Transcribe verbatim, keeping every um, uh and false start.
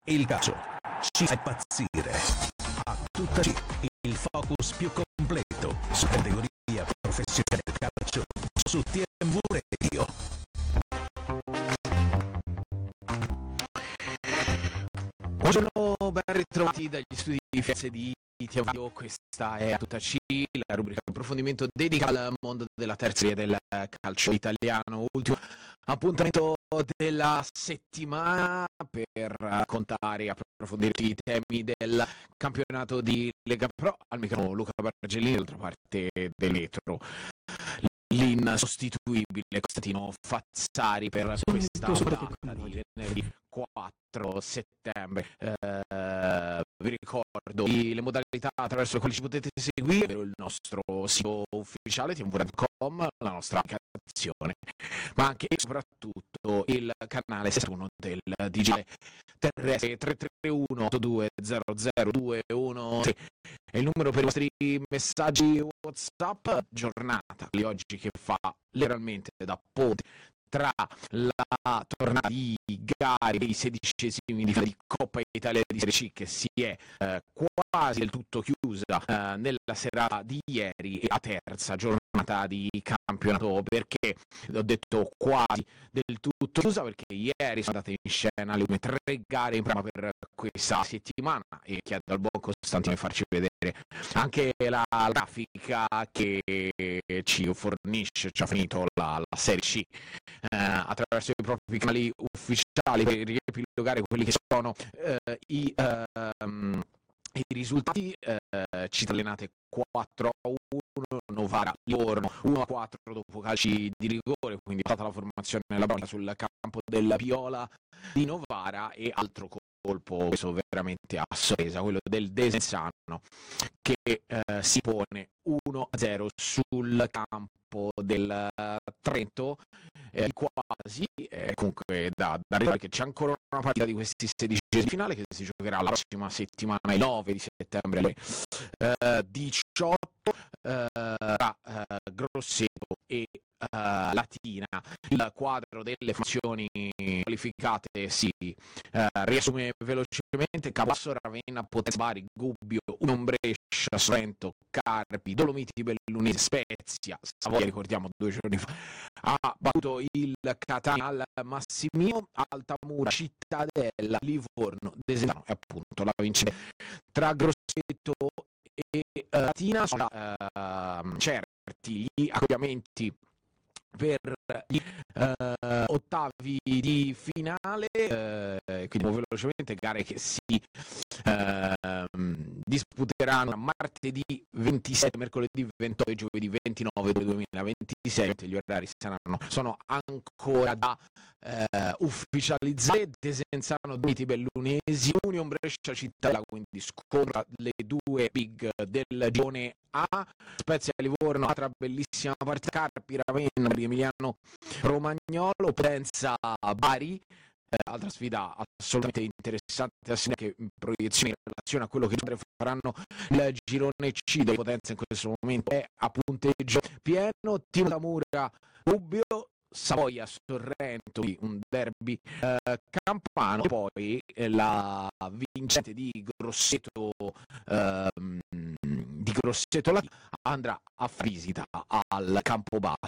Il calcio ci fa impazzire. A tutta C, il focus più completo su categoria professionale del calcio su T M V Radio. Buongiorno, ben ritrovati dagli studi di Firenze di T M V Radio. Questa è A Tutta C, la rubrica di approfondimento dedicata al mondo della terza serie del calcio italiano. Ultimo appuntamento della settimana per raccontare e approfondire i temi del campionato di Lega Pro. Al microfono Luca Bargellini, dall'altra parte del vetro l'insostituibile Costantino Fazzari per questa puntata di venerdì quattro settembre. Eh, vi ricordo le modalità attraverso le quali ci potete seguire: il nostro sito ufficiale t m v radio punto com, la nostra applicazione, ma anche e soprattutto il canale sessantuno del digitale terrestre. Tre tre uno otto due zero zero due uno tre è il numero per i vostri messaggi WhatsApp. Giornata di oggi che fa letteralmente da ponte tra la tornata di gare dei sedicesimi di finale di Coppa Italia di Serie C, che si è eh, quasi del tutto chiusa eh, nella serata di ieri, e la terza giornata di campionato. Perché ho detto quasi del tutto chiusa? Perché ieri sono andate in scena le ultime tre gare in prima per questa settimana, e chiedo al buon Costantino di farci vedere anche la grafica che ci fornisce. Ci ha finito la, la Serie C eh, attraverso i propri canali ufficiali per riepilogare quelli che sono eh, i, ehm, i risultati. eh, Città allenate quattro a uno, Novara Livorno uno a quattro dopo calci di rigore, quindi è stata la formazione della Bronica sul campo della Viola di Novara. E altro colpo, questo veramente a sorpresa, quello del Desenzano, che eh, si pone uno a zero sul campo del uh, Trento. Eh, quasi eh, comunque da, da ricordare che c'è ancora una partita di questi sedicesimi di finale che si giocherà la prossima settimana, il nove di settembre alle eh, diciotto, eh, tra eh, Grosseto e Uh, Latina. Il quadro delle formazioni qualificate si uh, riassume velocemente: Capasso, Ravenna, Potenza, Bari, Gubbio, Union Brescia, Sorrento, Carpi, Dolomiti, Bellunese, Spezia. Savoia, ricordiamo, due giorni fa ha battuto il Catania al Massimino. Altamura, Cittadella, Livorno, Desenzano e appunto la vincente. Tra Grosseto e uh, Latina sono uh, certi gli accoppiamenti per gli uh, ottavi di finale, uh, quindi velocemente gare che si uh, disputeranno martedì ventisette, mercoledì ventotto e giovedì ventinove duemilaventisei. Gli orari saranno, sono ancora da uh, ufficializzare. Desenzano, Dolomiti, Bellunesi, Union Brescia, Cittadella, quindi scontra le due big del girone A. Spezia, Livorno, altra bellissima partita. Carpi, Ravenna di Emiliano Romagnolo, Potenza, Bari, eh, altra sfida assolutamente interessante da segnare, che in proiezione in relazione a quello che faranno il girone C, dove Potenza in questo momento è a punteggio pieno. Timo Tamura, Gubbio, Savoia, Sorrento, un derby eh, campano. E poi eh, la vincente di Grosseto eh, di Grosseto andrà a fare visita al Campobasso